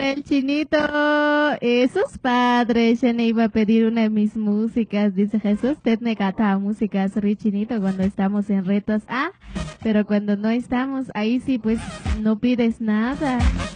El Chinito, sus padres, ya me iba a pedir una de mis músicas, dice Jesús, usted me canta músicas, Chinito, cuando estamos en retos, pero cuando no estamos, ahí sí, pues, no pides nada.